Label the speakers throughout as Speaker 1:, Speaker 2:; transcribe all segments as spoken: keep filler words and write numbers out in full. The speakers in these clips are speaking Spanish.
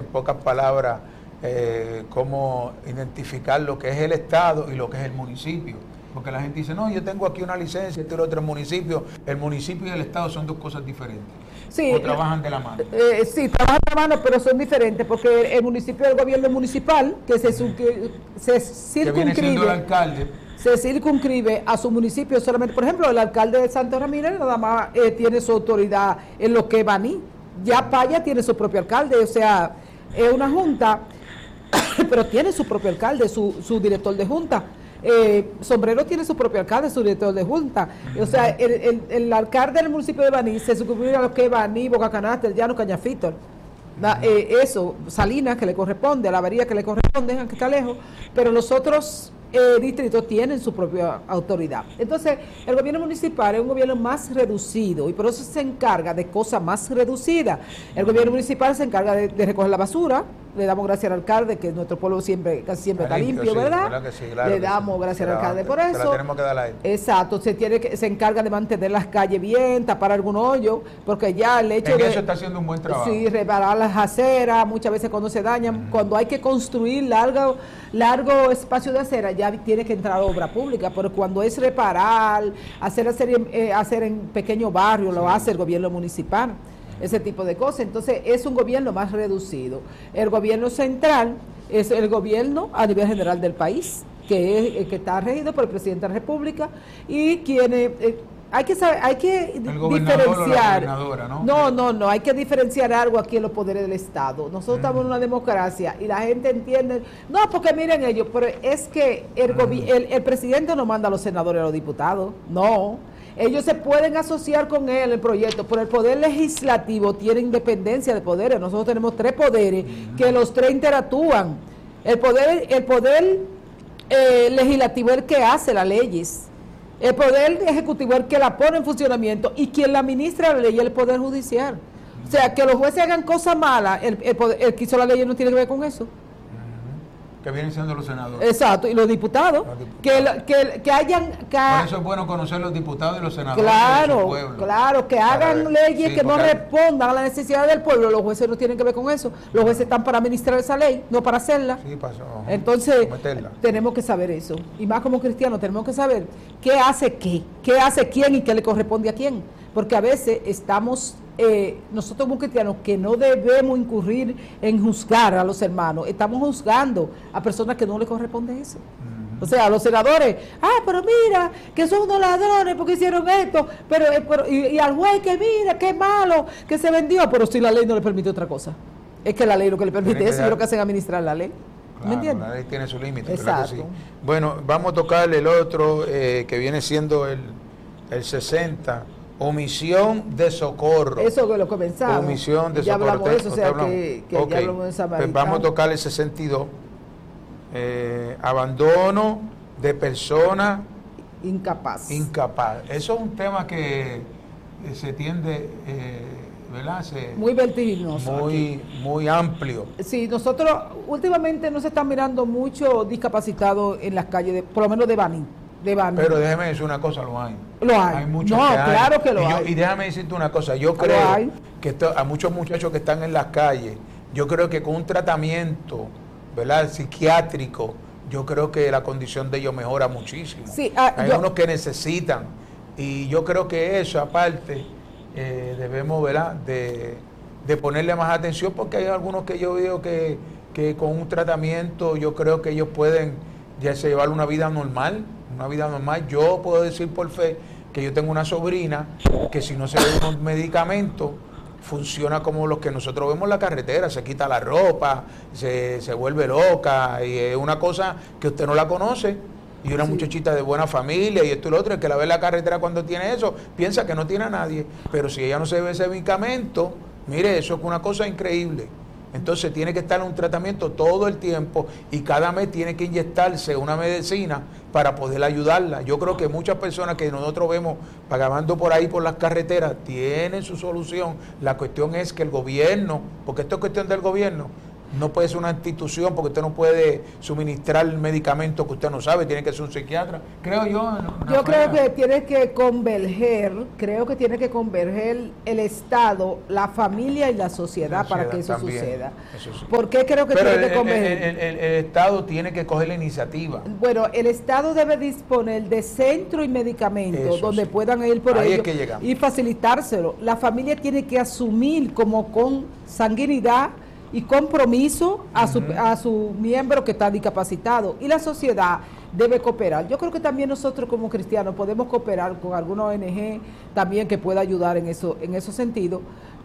Speaker 1: pocas palabras, eh, cómo identificar lo que es el Estado y lo que es el municipio. Porque la gente dice, no, yo tengo aquí una licencia, este es otro municipio. El municipio y el Estado son dos cosas diferentes.
Speaker 2: Sí,
Speaker 1: o trabajan de la mano.
Speaker 2: Eh, sí, trabajan de la mano, pero son diferentes, porque el municipio es el gobierno municipal, que se, que se circunscribe. Que viene siendo el alcalde. Se circunscribe a su municipio solamente. Por ejemplo, el alcalde de Santo Ramírez nada más eh, tiene su autoridad en lo que es Baní. Ya Paya tiene su propio alcalde, o sea, es una junta, pero tiene su propio alcalde, su, su director de junta. Eh, Sombrero tiene su propio alcalde, su director de junta. O sea, el, el, el alcalde del municipio de Baní se circunscribe a lo que es Baní, Boca Canasta, El Llano, Cañafito. Eh, eso, Salinas, que le corresponde, a la Avería, que le corresponde, aunque está lejos, pero los otros eh, distritos tienen su propia autoridad. Entonces, el gobierno municipal es un gobierno más reducido y por eso se encarga de cosas más reducidas. El gobierno municipal se encarga de, de recoger la basura. Le damos gracias al alcalde, que nuestro pueblo siempre casi siempre está limpio, limpio, ¿verdad? ¿verdad que sí, claro, le damos sí. gracias al alcalde por eso.
Speaker 1: La tenemos que dar a él.
Speaker 2: Exacto, se tiene que, se encarga de mantener las calles bien, tapar algún hoyo, porque ya el hecho
Speaker 1: en
Speaker 2: de...
Speaker 1: eso está haciendo un buen trabajo.
Speaker 2: Sí, reparar las aceras, muchas veces cuando se dañan, mm. cuando hay que construir largo, largo espacio de acera, ya tiene que entrar obra pública, pero cuando es reparar, hacer, hacer, eh, hacer en pequeños barrios, sí. lo hace el gobierno municipal. Ese tipo de cosas. Entonces es un gobierno más reducido. El gobierno central es el gobierno a nivel general del país, que es el que está regido por el presidente de la República y quienes eh, hay que saber, hay que
Speaker 1: el
Speaker 2: diferenciar.
Speaker 1: ¿no?
Speaker 2: no, no, no, hay que diferenciar algo aquí en los poderes del Estado. Nosotros mm. estamos en una democracia y la gente entiende, no, porque miren ellos, pero es que el, mm. el, el presidente no manda a los senadores y a los diputados, no. Ellos se pueden asociar con él el proyecto, pero el poder legislativo tiene independencia de poderes. Nosotros tenemos tres poderes uh-huh. que los tres interactúan. El poder, el poder eh, legislativo es el que hace las leyes. El poder ejecutivo es el que la pone en funcionamiento y quien la administra la ley es el poder judicial. Uh-huh. O sea, que los jueces hagan cosas malas, el, el, poder, el que hizo la ley no tiene que ver con eso.
Speaker 1: Que vienen siendo los senadores.
Speaker 2: Exacto, y los diputados. Los diputados. Que, que, que hayan... Que
Speaker 1: Por eso es bueno conocer los diputados y los senadores
Speaker 2: claro,
Speaker 1: de su pueblo.
Speaker 2: Claro, que hagan para, leyes sí, que no respondan a la necesidad del pueblo. Los jueces no tienen que ver con eso. Los jueces están para administrar esa ley, no para hacerla.
Speaker 1: Sí, pasó.
Speaker 2: Entonces, tenemos que saber eso. Y más como cristianos, tenemos que saber qué hace qué, qué hace quién y qué le corresponde a quién. Porque a veces estamos... Eh, nosotros como cristianos que no debemos incurrir en juzgar a los hermanos, estamos juzgando a personas que no les corresponde eso. Uh-huh. O sea, a los senadores, ah, pero mira, que son unos ladrones porque hicieron esto, pero, pero y, y al juez que mira, qué malo, que se vendió, pero si la ley no le permite otra cosa. Es que la ley lo que le permite eso es lo que hacen administrar la ley.
Speaker 1: Claro,
Speaker 2: ¿me entiendes?
Speaker 1: La ley tiene su límite.
Speaker 2: Exacto.
Speaker 1: Sí. Bueno, vamos a tocar el otro eh, que viene siendo el, el sesenta. Omisión de socorro.
Speaker 2: Eso que lo comenzamos.
Speaker 1: Omisión de
Speaker 2: ya
Speaker 1: socorro.
Speaker 2: Hablamos de eso, o sea, que, que
Speaker 1: okay.
Speaker 2: ya hablamos de
Speaker 1: pues vamos a tocar el sesenta y dos. Eh, abandono de personas
Speaker 2: incapaz.
Speaker 1: Incapaz. Eso es un tema que eh, se tiende, eh, ¿verdad? Se,
Speaker 2: muy vertiginoso.
Speaker 1: Muy, aquí. muy amplio.
Speaker 2: Sí, nosotros últimamente no se están mirando mucho discapacitados en las calles, de, por lo menos de Baní. De
Speaker 1: Pero déjeme decir una cosa, lo hay.
Speaker 2: Lo hay.
Speaker 1: Hay muchos
Speaker 2: no,
Speaker 1: que hay.
Speaker 2: claro que lo
Speaker 1: y yo,
Speaker 2: hay.
Speaker 1: Y déjame decirte una cosa, yo creo que esto, a muchos muchachos que están en las calles, yo creo que con un tratamiento, ¿verdad?, psiquiátrico, yo creo que la condición de ellos mejora muchísimo.
Speaker 2: Sí, ah,
Speaker 1: hay
Speaker 2: yo,
Speaker 1: unos que necesitan, y yo creo que eso aparte eh, debemos, ¿verdad?, de, de ponerle más atención, porque hay algunos que yo veo que, que con un tratamiento yo creo que ellos pueden ya se llevar una vida normal. Una vida normal. Yo puedo decir por fe que yo tengo una sobrina que si no se ve unos medicamentos funciona como los que nosotros vemos en la carretera, se quita la ropa, se, se vuelve loca y es una cosa que usted no la conoce y una sí. muchachita de buena familia y esto y lo otro, el que la ve en la carretera cuando tiene eso piensa que no tiene a nadie, pero si ella no se ve ese medicamento, mire, eso es una cosa increíble. Entonces tiene que estar en un tratamiento todo el tiempo y cada mes tiene que inyectarse una medicina para poder ayudarla. Yo creo que muchas personas que nosotros vemos pagando por ahí por las carreteras tienen su solución. La cuestión es que el gobierno, porque esto es cuestión del gobierno, No puede ser una institución porque usted no puede suministrar el medicamento que usted no sabe, tiene que ser un psiquiatra. Creo yo.
Speaker 2: Yo creo que tiene que converger, creo que tiene que converger el Estado, la familia y la sociedad, la sociedad para que eso también, suceda. Eso sí. ¿Por qué creo que
Speaker 1: Pero
Speaker 2: tiene
Speaker 1: el,
Speaker 2: que converger?
Speaker 1: El, el, el, el Estado tiene que coger la iniciativa.
Speaker 2: Bueno, el Estado debe disponer de centro y medicamentos eso donde sí. puedan ir por ello
Speaker 1: es
Speaker 2: y facilitárselo. La familia tiene que asumir como con sanguinidad y compromiso a, uh-huh. su, a su miembro que está discapacitado, y la sociedad debe cooperar. Yo creo que también nosotros como cristianos podemos cooperar con alguna O N G también que pueda ayudar en eso, en esos sentidos,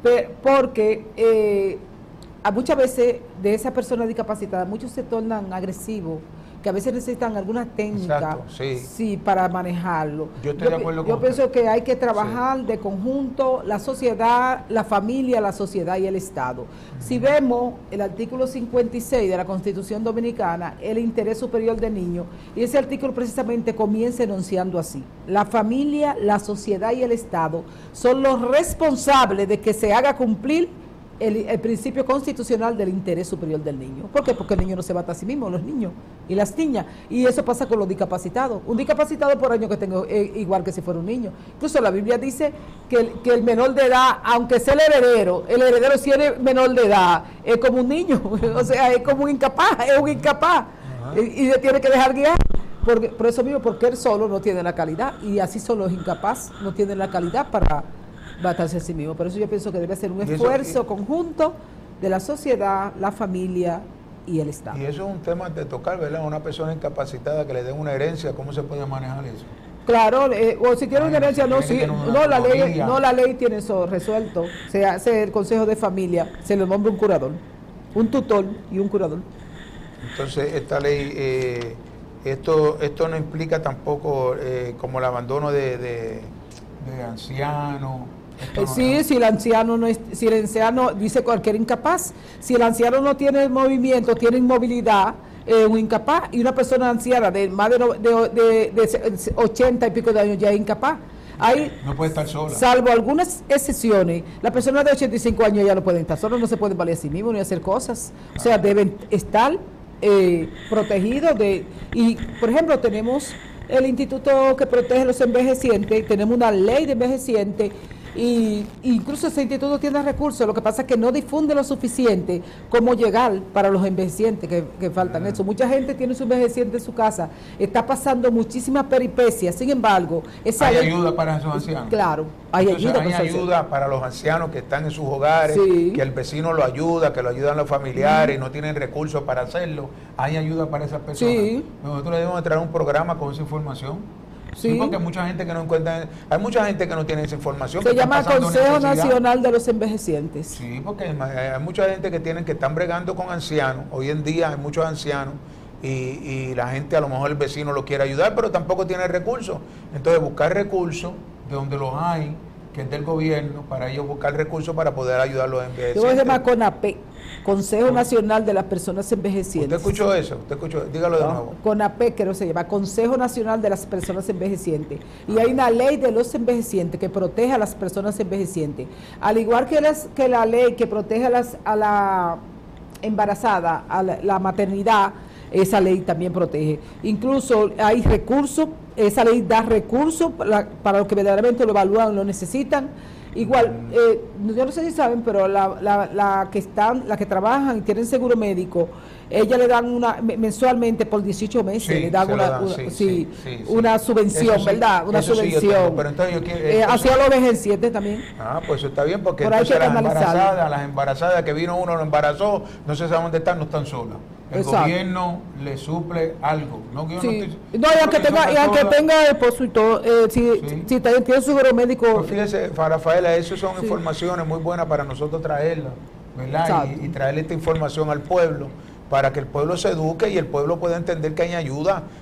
Speaker 2: porque eh, a muchas veces de esa persona discapacitada, muchos se tornan agresivos, que a veces necesitan alguna técnica
Speaker 1: Exacto, sí.
Speaker 2: sí, para manejarlo.
Speaker 1: Yo estoy
Speaker 2: yo,
Speaker 1: de acuerdo
Speaker 2: yo
Speaker 1: con
Speaker 2: pienso
Speaker 1: usted.
Speaker 2: que hay que trabajar sí. de conjunto, la sociedad, la familia, la sociedad y el Estado. Uh-huh. Si vemos el artículo cincuenta y seis de la Constitución Dominicana, el interés superior del niño, y ese artículo precisamente comienza enunciando así: la familia, la sociedad y el Estado son los responsables de que se haga cumplir El, el principio constitucional del interés superior del niño. ¿Por qué? Porque el niño no se mata a sí mismo, los niños y las niñas. Y eso pasa con los discapacitados. Un discapacitado por año que tenga es igual que si fuera un niño. Incluso la Biblia dice que el, que el menor de edad, aunque sea el heredero, el heredero si es menor de edad, es como un niño. O sea, es como un incapaz, es un incapaz. Uh-huh. Y, y le tiene que dejar guiar. Porque, por eso mismo, porque él solo no tiene la calidad. Y así son los incapaces, no tienen la calidad para batallarse a sí mismo. Por eso yo pienso que debe ser un esfuerzo eso, conjunto de la sociedad, la familia y el Estado.
Speaker 1: Y eso es un tema de tocar, ¿verdad? Una persona incapacitada que le den una herencia, ¿cómo se puede manejar eso?
Speaker 2: Claro, eh, o si tiene una herencia, no, sí, no, la ley, no, la ley tiene eso resuelto. Se hace el consejo de familia, se le nombra un curador, un tutor y un curador.
Speaker 1: Entonces, esta ley, eh, esto esto no implica tampoco eh, como el abandono de, de, de ancianos.
Speaker 2: Eh, sí, no, si el anciano no es, si el anciano dice cualquier incapaz, si el anciano no tiene movimiento, tiene inmovilidad, eh, un incapaz, y una persona anciana de más de, de, de, de ochenta y pico de años ya es incapaz. Ahí,
Speaker 1: no puede estar sola.
Speaker 2: Salvo algunas excepciones, las personas de ochenta y cinco años ya no pueden estar solas, no se pueden valer a sí mismos ni hacer cosas. O sea, deben estar eh, protegidos de, y por ejemplo tenemos el instituto que protege a los envejecientes, tenemos una ley de envejecientes, y incluso ese instituto tiene recursos, lo que pasa es que no difunde lo suficiente como llegar para los envejecientes que, que faltan. Uh-huh. Eso, mucha gente tiene su envejeciente en su casa, está pasando muchísimas peripecias, sin embargo, esa
Speaker 1: hay
Speaker 2: ley,
Speaker 1: ayuda para esos ancianos.
Speaker 2: Claro, hay
Speaker 1: Entonces,
Speaker 2: ayuda,
Speaker 1: hay ayuda ancianos. Para los ancianos que están en sus hogares, sí. que el vecino lo ayuda, que lo ayudan los familiares, uh-huh. y no tienen recursos para hacerlo. Hay ayuda para esas personas. Sí. Nosotros debemos traer un programa con esa información. Sí. Sí, porque hay mucha gente que no encuentra, hay mucha gente que no tiene esa información.
Speaker 2: Se llama Consejo Nacional de los Envejecientes.
Speaker 1: Sí, porque hay mucha gente que tienen que están bregando con ancianos. Hoy en día hay muchos ancianos y, y la gente, a lo mejor el vecino lo quiere ayudar, pero tampoco tiene recursos. Entonces buscar recursos de donde los hay, que es del gobierno, para ellos buscar recursos para poder ayudar a los envejecientes.
Speaker 2: Yo se llama CONAPE, Consejo Nacional de las Personas Envejecientes.
Speaker 1: ¿Usted escuchó eso? ¿Usted escuchó? Dígalo de no, nuevo.
Speaker 2: CONAPE, creo que se llama, Consejo Nacional de las Personas Envejecientes. Y hay una ley de los envejecientes que protege a las personas envejecientes. Al igual que, las, que la ley que protege a, las, a la embarazada, a la, la maternidad, esa ley también protege. Incluso hay recursos, esa ley da recursos para, para los que verdaderamente lo evalúan, lo necesitan. Igual, eh, yo no sé si saben, pero la, la, la que están, la que trabajan y tienen seguro médico, ella le dan una mensualmente por dieciocho meses, sí, le dan una, dan, una, sí, sí, sí, una subvención, sí, ¿verdad? Una subvención. Sí, tengo, pero entonces yo quiero, eh, hacia los envejecientes también.
Speaker 1: Ah, pues eso está bien, porque por entonces las embarazadas, las embarazadas que vino uno, lo embarazó, no se sabe dónde están, no están solas. El Exacto. gobierno le suple algo. No, que yo
Speaker 2: sí.
Speaker 1: no, estoy,
Speaker 2: no, y aunque tenga, y aunque tenga esposo y todo, eh, si, sí. si tiene, tiene seguro médico.
Speaker 1: Pues fíjese, Rafaela, eso son sí. informaciones muy buenas para nosotros traerlas, ¿verdad? Y, y traerle esta información al pueblo, para que el pueblo se eduque y el pueblo pueda entender que hay ayuda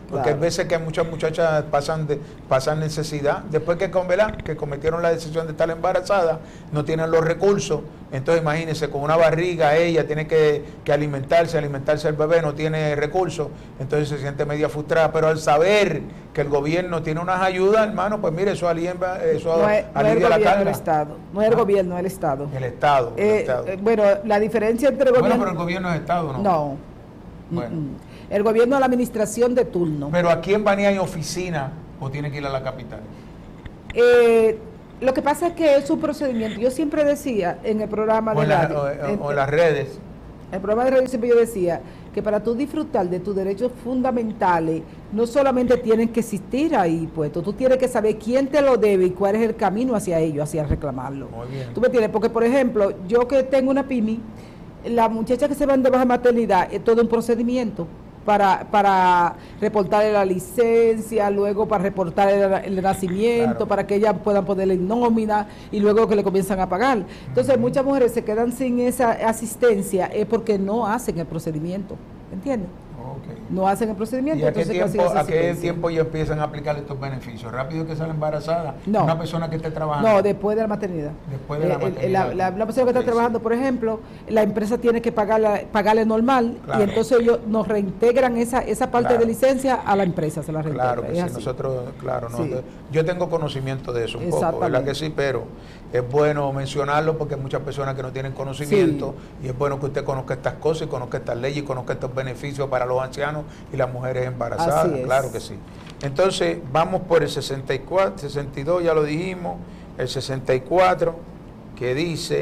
Speaker 1: Porque
Speaker 2: claro.
Speaker 1: hay veces que muchas muchachas pasan de, pasan necesidad, después que, con, ¿verdad? que cometieron la decisión de estar embarazada, no tienen los recursos, entonces imagínense, con una barriga ella tiene que, que alimentarse, alimentarse el bebé, no tiene recursos, entonces se siente media frustrada, pero al saber que el gobierno tiene unas ayudas, hermano, pues mire, eso alivia, eso
Speaker 2: no es,
Speaker 1: alivia
Speaker 2: no
Speaker 1: la
Speaker 2: carga.
Speaker 1: carga.
Speaker 2: El Estado, no es el
Speaker 1: ¿Ah?
Speaker 2: gobierno, el Estado.
Speaker 1: El Estado.
Speaker 2: Eh,
Speaker 1: el Estado.
Speaker 2: Eh, bueno, la diferencia entre el gobierno...
Speaker 1: Bueno, pero el gobierno es Estado, ¿no?
Speaker 2: No.
Speaker 1: Bueno.
Speaker 2: Mm-mm. El gobierno es la administración de turno.
Speaker 1: Pero aquí en Baní hay oficina o tiene que ir a la capital.
Speaker 2: Eh, lo que pasa es que es un procedimiento. Yo siempre decía en el programa
Speaker 1: o
Speaker 2: de
Speaker 1: en, la,
Speaker 2: radio,
Speaker 1: o,
Speaker 2: en,
Speaker 1: o en las redes.
Speaker 2: En el programa de radio siempre yo decía que para tú disfrutar de tus derechos fundamentales, no solamente tienen que existir ahí puestos, tú tienes que saber quién te lo debe y cuál es el camino hacia ello, hacia reclamarlo.
Speaker 1: Muy bien.
Speaker 2: Tú me entiendes, porque por ejemplo, yo que tengo una pyme, la muchacha que se van de baja maternidad es todo un procedimiento. Para, para reportarle la licencia, luego para reportar el, el nacimiento, claro. para que ellas puedan ponerle nómina y luego que le comienzan a pagar. Entonces, uh-huh. muchas mujeres se quedan sin esa asistencia es porque no hacen el procedimiento, ¿entiendes? Okay. No hacen el procedimiento.
Speaker 1: ¿Y a qué, tiempo, a qué tiempo ya empiezan a aplicar estos beneficios? ¿Rápido que sale embarazada?
Speaker 2: No.
Speaker 1: ¿Una persona que esté trabajando?
Speaker 2: No, después de la maternidad.
Speaker 1: Después de la
Speaker 2: eh,
Speaker 1: maternidad.
Speaker 2: La, la, la persona que está sí, trabajando, por ejemplo, la empresa tiene que pagarle, pagarle normal claro. y entonces ellos nos reintegran esa esa parte claro. de licencia a la empresa, se la reintegra.
Speaker 1: Claro que
Speaker 2: es
Speaker 1: sí,
Speaker 2: así.
Speaker 1: nosotros, claro, no,
Speaker 2: sí.
Speaker 1: yo tengo conocimiento de eso un poco, ¿verdad que sí? Pero es bueno mencionarlo porque hay muchas personas que no tienen conocimiento sí. y es bueno que usted conozca estas cosas y conozca estas leyes y conozca estos beneficios para los ancianos y las mujeres embarazadas, claro que sí. Entonces, vamos por el sesenta y cuatro, sesenta y dos, ya lo dijimos, el sesenta y cuatro, que dice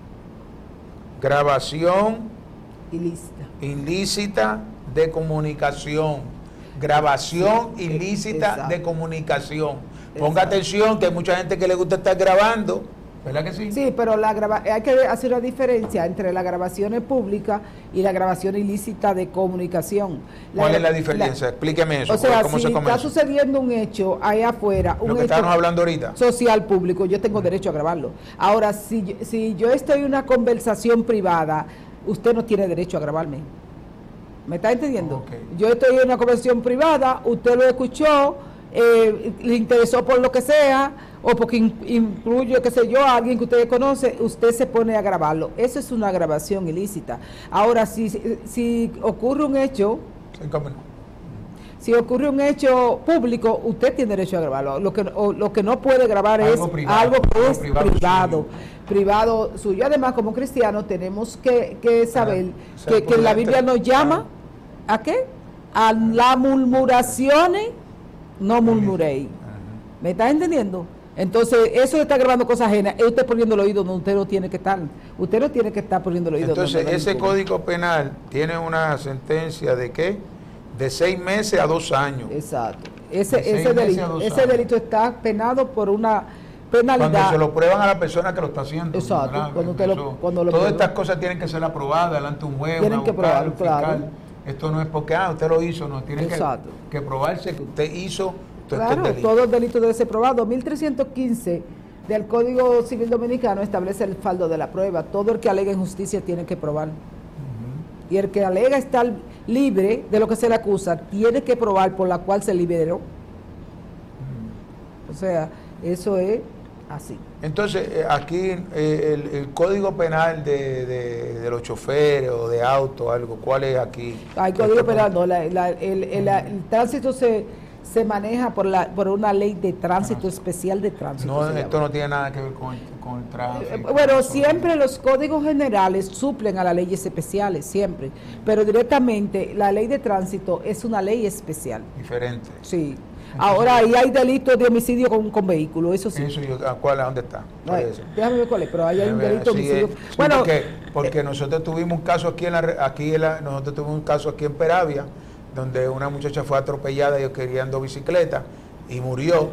Speaker 1: grabación
Speaker 2: ilícita,
Speaker 1: ilícita de comunicación, grabación sí, ilícita exacto. de comunicación. Ponga exacto. atención que hay mucha gente que le gusta estar grabando, ¿verdad que sí?
Speaker 2: Sí, pero la graba hay que hacer una diferencia entre las grabaciones públicas y la grabación ilícita de comunicación. La,
Speaker 1: ¿Cuál es la diferencia? La, Explíqueme eso.
Speaker 2: O sea,
Speaker 1: ¿cómo
Speaker 2: si
Speaker 1: se
Speaker 2: está sucediendo un hecho ahí afuera, un
Speaker 1: Lo que
Speaker 2: hecho
Speaker 1: estamos hablando ahorita.
Speaker 2: social público, yo tengo derecho a grabarlo. Ahora, si, si yo estoy en una conversación privada, usted no tiene derecho a grabarme. ¿Me está entendiendo? Okay. Yo estoy en una conversación privada, usted lo escuchó, eh, le interesó por lo que sea, o porque incluye, qué sé yo, a alguien que usted conoce, usted se pone a grabarlo. Eso es una grabación ilícita. Ahora, si, si ocurre un hecho, si ocurre un hecho público, usted tiene derecho a grabarlo. Lo que, o, lo que no puede grabar algo es privado, algo que algo es privado, privado, suyo. privado suyo. Además, como cristianos, tenemos que, que saber ah, que, que la Biblia nos llama ¿a qué? A las murmuraciones, no murmuréis. ¿Me está entendiendo? Entonces, eso de estar grabando cosas ajenas, es usted poniendo el oído donde usted no tiene que estar. Usted no tiene que estar poniendo el oído.
Speaker 1: Entonces, ese código penal tiene una sentencia de ¿qué? De seis meses a dos años.
Speaker 2: Exacto. Ese, ese, delito, ese delito está penado por una penalidad.
Speaker 1: Cuando se lo prueban a la persona que lo está haciendo.
Speaker 2: Exacto. Cuando usted lo, cuando lo
Speaker 1: todas prueba. Estas cosas tienen que ser aprobadas delante de un juez,
Speaker 2: tienen
Speaker 1: una
Speaker 2: que
Speaker 1: vocal,
Speaker 2: probar, claro.
Speaker 1: Esto no es porque, ah, usted lo hizo, no. Tiene que, que probarse que usted hizo.
Speaker 2: Claro, todo el delito debe ser probado. mil trescientos quince del Código Civil Dominicano establece el faldo de la prueba. Todo el que alega injusticia tiene que probar. Uh-huh. Y el que alega estar libre de lo que se le acusa tiene que probar por la cual se liberó. Uh-huh. O sea, eso es así.
Speaker 1: Entonces, aquí eh, el, el Código Penal de, de, de los choferes o de auto, algo, ¿cuál es aquí?
Speaker 2: Hay Código Penal, no, la, la, el, el, uh-huh. el tránsito se... se maneja por la por una ley de tránsito, especial de tránsito.
Speaker 1: No, esto no tiene nada que ver con, con el tránsito.
Speaker 2: Eh, bueno, siempre los códigos generales suplen a las leyes especiales, siempre. Pero directamente la ley de tránsito es una ley especial.
Speaker 1: Diferente.
Speaker 2: Sí. Entonces, ahora ahí hay delitos de homicidio con, con vehículo, eso sí.
Speaker 1: Eso yo, ¿a cuál, a dónde está?
Speaker 2: Ay, déjame ver cuál es, pero ahí hay un delito de
Speaker 1: sí,
Speaker 2: homicidio.
Speaker 1: Eh, sí,
Speaker 2: bueno,
Speaker 1: porque, porque eh, nosotros tuvimos un caso aquí en la, aquí en la, nosotros tuvimos un caso aquí en Peravia, donde una muchacha fue atropellada, ellos querían dos bicicletas y murió,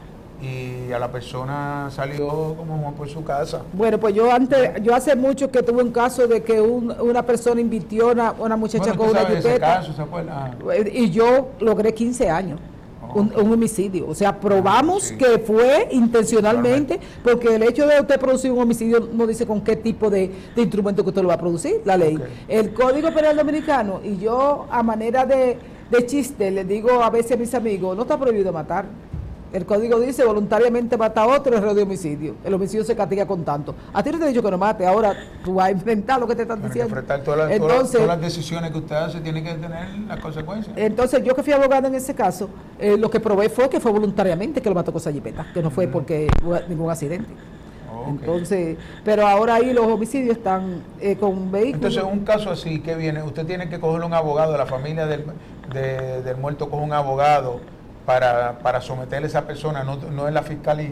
Speaker 1: y a la persona salió como por su casa.
Speaker 2: Bueno, pues yo antes, yo hace mucho que tuve un caso de que un, una persona invirtió a una, una muchacha
Speaker 1: bueno,
Speaker 2: con una jipeta,
Speaker 1: ¿se acuerda?
Speaker 2: Y yo logré quince años. Un, un homicidio, o sea, probamos ah, sí. que fue intencionalmente, porque el hecho de usted producir un homicidio no dice con qué tipo de, de instrumento que usted lo va a producir, la ley. Okay. El Código Penal Dominicano, y yo a manera de, de chiste, le digo a veces a mis amigos, no está prohibido matar. El código dice voluntariamente mata a otro, es error de homicidio. El homicidio se castiga con tanto. A ti no te he dicho que no mate, ahora tú vas a enfrentar lo que te están
Speaker 1: Tiene
Speaker 2: diciendo.
Speaker 1: Que enfrentar todas las, entonces, todas, todas las decisiones que usted hace, tiene que tener las consecuencias.
Speaker 2: Entonces, yo que fui abogada en ese caso, eh, lo que probé fue que fue voluntariamente que lo mató con esa jipeta, que no fue porque hubo ningún accidente. Okay. Entonces, pero ahora ahí los homicidios están eh, con vehículos.
Speaker 1: Entonces, un caso así, ¿qué viene? Usted tiene que coger un abogado, de la familia del, de, del muerto coge un abogado para, para someterle a esa persona, no, no es la fiscalía.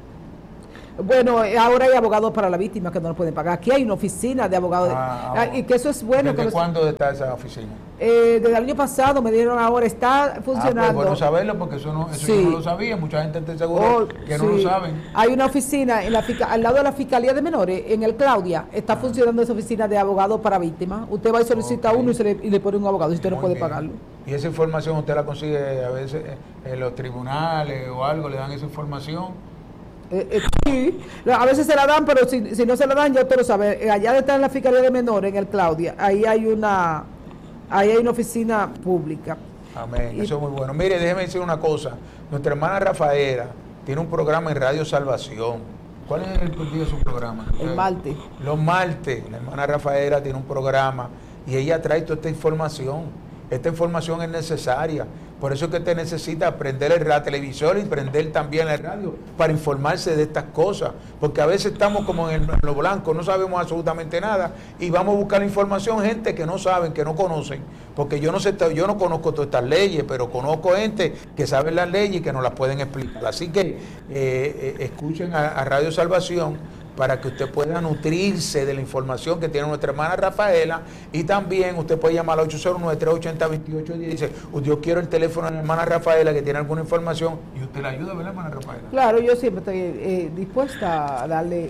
Speaker 2: Bueno, ahora hay abogados para la víctima que no lo pueden pagar. Aquí hay una oficina de abogados.
Speaker 1: Ah,
Speaker 2: de, y que eso es bueno.
Speaker 1: ¿Desde
Speaker 2: que
Speaker 1: cuándo los, está esa oficina?
Speaker 2: Eh, desde el año pasado me dieron ahora, está funcionando. Ah,
Speaker 1: pues bueno saberlo porque eso, no, eso
Speaker 2: sí.
Speaker 1: yo no lo sabía. Mucha gente está seguro oh, que no sí. lo saben.
Speaker 2: Hay una oficina en la, al lado de la Fiscalía de Menores, en el Claudia, está ah. funcionando esa oficina de abogados para víctimas. Usted va y solicita okay. uno y, se le, y le pone un abogado si usted Muy no puede bien. pagarlo.
Speaker 1: ¿Y esa información usted la consigue a veces en los tribunales o algo? ¿Le dan esa información?
Speaker 2: Eh, eh, sí, a veces se la dan, pero si, si no se la dan, ya usted lo sabe. Allá está en la Fiscalía de Menores, en el Claudia, ahí hay una ahí hay una oficina pública.
Speaker 1: Amén, y, eso es muy bueno. Mire, déjeme decir una cosa. Nuestra hermana Rafaela tiene un programa en Radio Salvación. ¿Cuál es el día de su programa?
Speaker 2: El martes.
Speaker 1: Los martes. La hermana Rafaela tiene un programa y ella trae toda esta información. Esta información es necesaria. Por eso es que usted necesita prender el radio, televisor y prender también el radio para informarse de estas cosas. Porque a veces estamos como en, el, en lo blanco, no sabemos absolutamente nada y vamos a buscar información, gente que no saben, que no conocen. Porque yo no sé, yo no conozco todas estas leyes, pero conozco gente que sabe las leyes y que nos las pueden explicar. Así que eh, eh, escuchen a, a Radio Salvación para que usted pueda nutrirse de la información que tiene nuestra hermana Rafaela, y también usted puede llamar al ocho cero nueve, tres ocho cero, dos ocho uno cero y dice, yo quiero el teléfono de la hermana Rafaela que tiene alguna información, y usted la ayuda, ¿verdad, hermana Rafaela?
Speaker 2: Claro, yo siempre estoy eh, dispuesta a darle,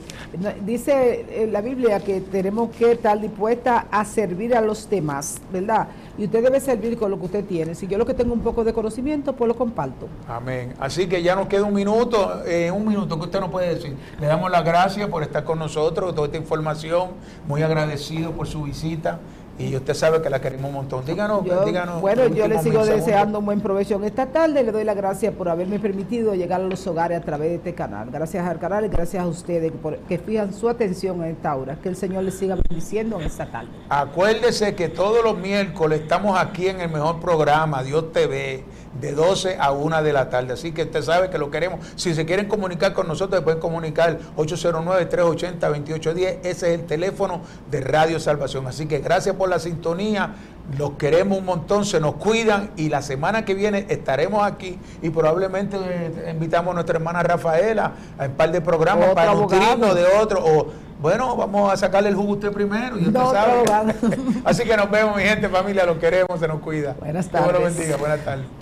Speaker 2: dice en la Biblia que tenemos que estar dispuesta a servir a los demás, ¿verdad? Y usted debe servir con lo que usted tiene. Si yo lo que tengo un poco de conocimiento, pues lo comparto.
Speaker 1: Amén. Así que ya nos queda un minuto, eh, un minuto que usted nos puede decir. Le damos las gracias por estar con nosotros, toda esta información, muy agradecido por su visita. Y usted sabe que la queremos un montón. Díganos,
Speaker 2: yo,
Speaker 1: díganos.
Speaker 2: Bueno, yo le sigo deseando un buen provecho en esta tarde. Le doy las gracias por haberme permitido llegar a los hogares a través de este canal. Gracias al canal y gracias a ustedes por, que fijan su atención en esta hora. Que el Señor les siga bendiciendo en esta tarde.
Speaker 1: Acuérdese que todos los miércoles estamos aquí en el mejor programa, Dios T V, de doce a una de la tarde. Así que usted sabe que lo queremos. Si se quieren comunicar con nosotros, se pueden comunicar ocho cero nueve, tres ocho cero, dos ocho uno cero. Ese es el teléfono de Radio Salvación. Así que gracias por la sintonía. Los queremos un montón, se nos cuidan y la semana que viene estaremos aquí y probablemente eh, invitamos a nuestra hermana Rafaela a un par de programas
Speaker 2: otro
Speaker 1: para nutrirnos de otro. O, bueno, vamos a sacarle el jugo a usted primero y usted
Speaker 2: no,
Speaker 1: sabe. Así que nos vemos, mi gente, familia, los queremos, se nos cuida.
Speaker 2: Buenas tardes.
Speaker 1: Dios los bendiga, buenas tardes.